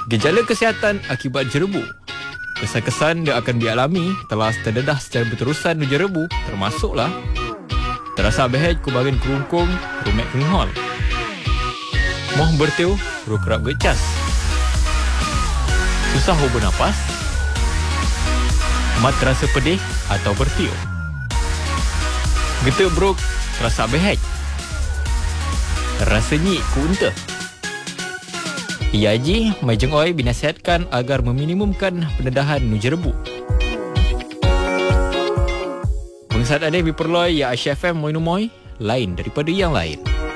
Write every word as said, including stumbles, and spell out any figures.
Gejala kesihatan akibat jerebu. Kesan-kesan yang akan dialami telah terdedah secara berterusan di jerebu termasuklah terasa behej kubagian kerungkung, rumek kenghol, moh bertiu, ru kerap gecas, susah hubung nafas, mat terasa pedih atau bertiu, getuk beruk, terasa behej, rasa nyik ku unta. I A J Majeng Oi binasihatkan agar meminimumkan pendedahan nu jerebu. Pengesat anda diperloi ya Asia F M Moy Numoy, lain daripada yang lain.